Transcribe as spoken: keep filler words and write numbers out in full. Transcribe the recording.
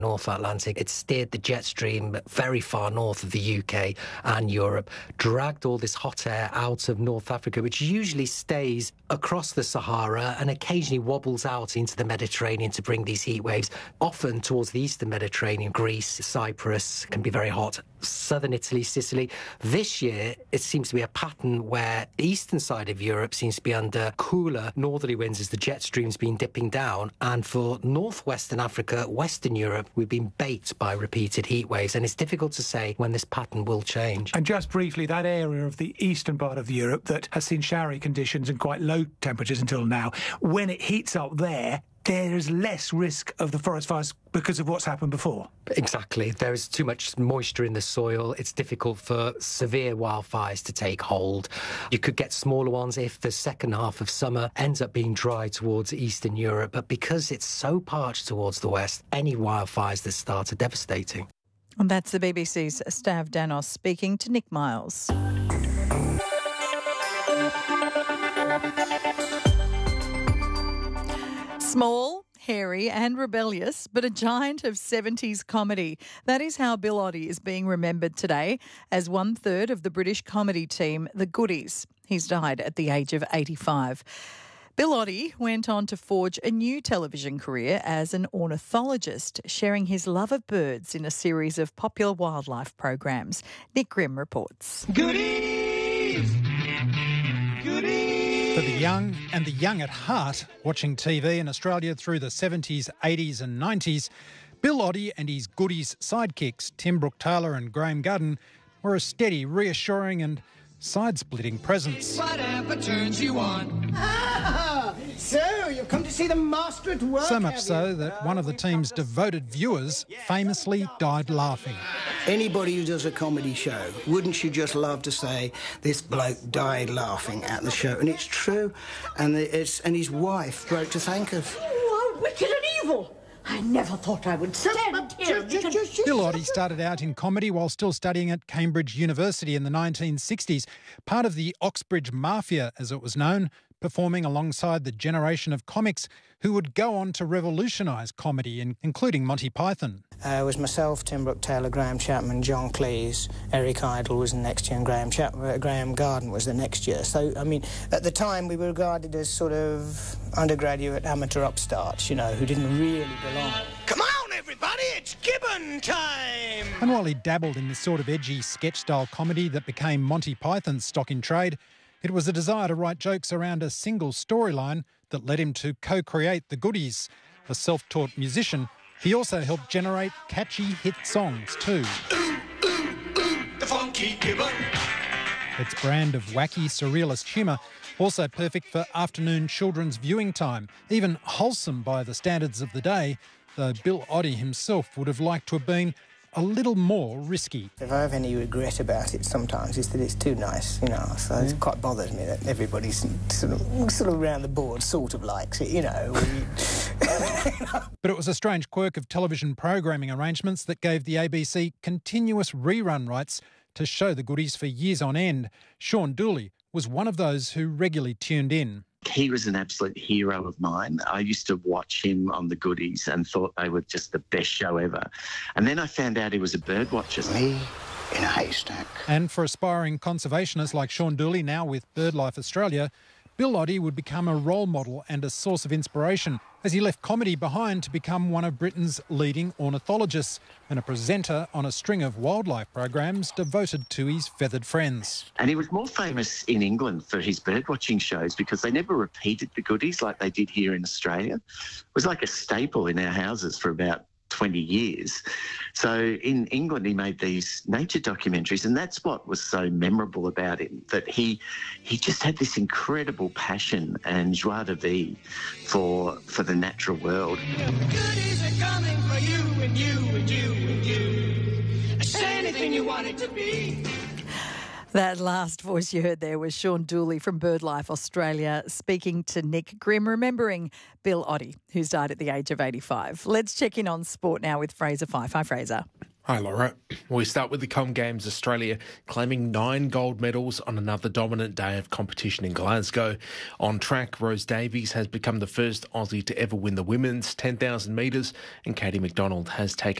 North Atlantic. It steered the jet stream very far north of the U K and Europe, dragged all this hot air out of North Africa, which usually stays across the Sahara and occasionally wobbles out into the Mediterranean to bring these heat waves, often towards the eastern Mediterranean. Greece, Cyprus can be very hot, southern Italy, Sicily. This year, it seems to be a pattern where the eastern side of Europe seems to be under cooler northerly winds as the jet stream's been dipping down. And for northwestern Africa, Western Europe, we've been baked by repeated heat waves, and it's difficult to say when this pattern will change. And just briefly, that area of the eastern part of Europe that has seen showery conditions and quite low temperatures until now, when it heats up there, there is less risk of the forest fires because of what's happened before. Exactly. There is too much moisture in the soil. It's difficult for severe wildfires to take hold. You could get smaller ones if the second half of summer ends up being dry towards Eastern Europe. But because it's so parched towards the west, any wildfires that start are devastating. And that's the B B C's Stav Danos speaking to Nick Miles. Small, hairy and rebellious, but a giant of seventies comedy. That is how Bill Oddie is being remembered today as one-third of the British comedy team, The Goodies. He's died at the age of eighty-five. Bill Oddie went on to forge a new television career as an ornithologist, sharing his love of birds in a series of popular wildlife programs. Nick Grimm reports. Goodies! Goodies! For the young and the young at heart, watching T V in Australia through the seventies, eighties and nineties, Bill Oddie and his Goodies sidekicks, Tim Brooke-Taylor and Graham Garden, were a steady, reassuring and side-splitting presence. Whatever turns you on. Ah, so you've come to see the master at work, So much so that one of the team's devoted viewers famously died laughing. Anybody who does a comedy show, wouldn't you just love to say, this bloke died laughing at the show? And it's true. And, it's, and his wife wrote to thank us. You are wicked and evil. I never thought I would stand here. Bill Oddie started out in comedy while still studying at Cambridge University in the nineteen sixties, part of the Oxbridge Mafia, as it was known, performing alongside the generation of comics who would go on to revolutionise comedy, including Monty Python. Uh, it was myself, Tim Brooke-Taylor, Graham Chapman, John Cleese, Eric Idle was the next year, and Graham, Chap- uh, Graham Garden was the next year. So, I mean, at the time we were regarded as sort of undergraduate amateur upstarts, you know, who didn't really belong. Come on, everybody, it's Gibbon time! And while he dabbled in this sort of edgy sketch-style comedy that became Monty Python's stock in trade, it was a desire to write jokes around a single storyline that led him to co-create The Goodies. A self-taught musician, he also helped generate catchy hit songs too. Ooh, ooh, ooh, the funky Gibbon. Its brand of wacky, surrealist humour, also perfect for afternoon children's viewing time, even wholesome by the standards of the day, though Bill Oddie himself would have liked to have been a little more risky. If I have any regret about it sometimes, it's that it's too nice, you know, so mm. it quite bothers me that everybody's sort of, sort of around the board sort of likes it, you know. But it was a strange quirk of television programming arrangements that gave the A B C continuous rerun rights to show The Goodies for years on end. Sean Dooley was one of those who regularly tuned in. He was an absolute hero of mine. I used to watch him on The Goodies and thought they were just the best show ever. And then I found out he was a bird watcher. Me in a haystack. And for aspiring conservationists like Sean Dooley, now with BirdLife Australia, Bill Oddie would become a role model and a source of inspiration as he left comedy behind to become one of Britain's leading ornithologists and a presenter on a string of wildlife programs devoted to his feathered friends. And he was more famous in England for his birdwatching shows because they never repeated The Goodies like they did here in Australia. It was like a staple in our houses for about twenty years. So in England, he made these nature documentaries, and that's what was so memorable about him, that he he just had this incredible passion and joie de vivre for, for the natural world. The goodies are coming for you and you and you and you. Say anything you want it to be. That last voice you heard there was Sean Dooley from BirdLife Australia speaking to Nick Grimm, remembering Bill Oddie, who's died at the age of eighty-five. Let's check in on sport now with Fraser Fyfe. Hi, Fraser. Hi, Laura. We start with the Com Games Australia claiming nine gold medals on another dominant day of competition in Glasgow. On track, Rose Davies has become the first Aussie to ever win the women's ten thousand metres, and Katie McDonald has taken